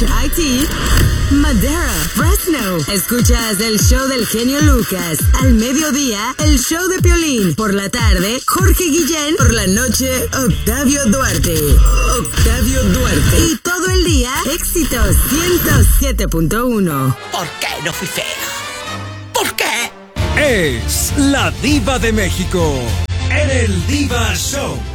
Beach, Haití, Madera, Fresno. Escuchas el show del genio Lucas. Al mediodía, el show de Piolín. Por la tarde, Jorge Guillén. Por la noche, Octavio Duarte. Octavio Duarte. Y todo el día, éxitos 107.1. ¿Por qué no fui fea? ¿Por qué? Es la Diva de México en el Diva Show.